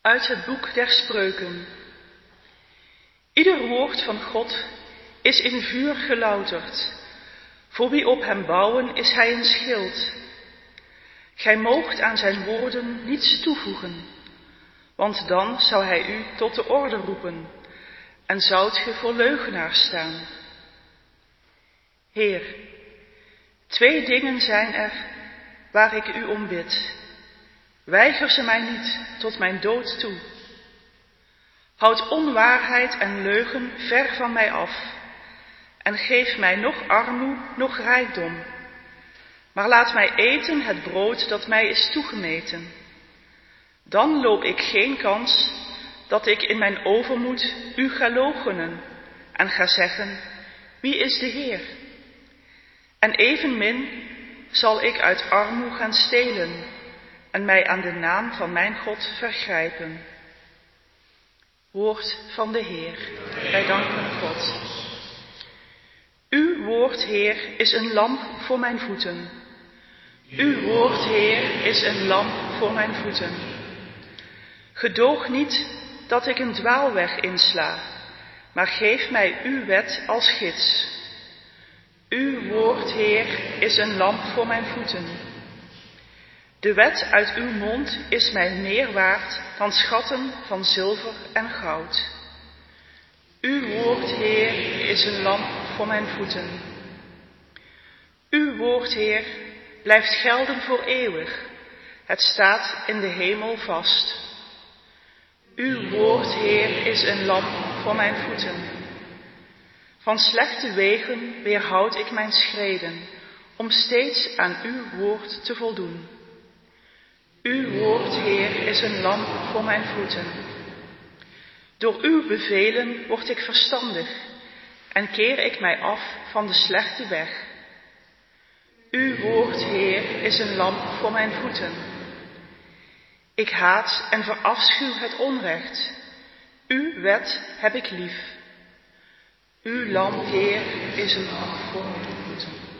Uit het boek der Spreuken. Ieder woord van God is in vuur gelouterd. Voor wie op hem bouwen is hij een schild. Gij moogt aan zijn woorden niets toevoegen, want dan zou hij u tot de orde roepen en zoudt ge voor leugenaars staan. Heer, 2 dingen zijn er waar ik u om bid. Weiger ze mij niet tot mijn dood toe. Houd onwaarheid en leugen ver van mij af en geef mij noch armoe, noch rijkdom. Maar laat mij eten het brood dat mij is toegemeten. Dan loop ik geen kans dat ik in mijn overmoed u ga loochenen en ga zeggen, wie is de Heer? En evenmin zal ik uit armoe gaan stelen en mij aan de naam van mijn God vergrijpen. Woord van de Heer, wij danken God. Uw woord, Heer, is een lamp voor mijn voeten. Uw woord, Heer, is een lamp voor mijn voeten. Gedoog niet dat ik een dwaalweg insla, maar geef mij uw wet als gids. Uw woord, Heer, is een lamp voor mijn voeten. De wet uit uw mond is mij meer waard dan schatten van zilver en goud. Uw woord, Heer, is een lamp voor mijn voeten. Uw woord, Heer, blijft gelden voor eeuwig. Het staat in de hemel vast. Uw woord, Heer, is een lamp voor mijn voeten. Van slechte wegen weerhoud ik mijn schreden, om steeds aan uw woord te voldoen. Uw woord, Heer, is een lamp voor mijn voeten. Door uw bevelen word ik verstandig en keer ik mij af van de slechte weg. Uw woord, Heer, is een lamp voor mijn voeten. Ik haat en verafschuw het onrecht. Uw wet heb ik lief. Uw lamp, Heer, is een lamp voor mij.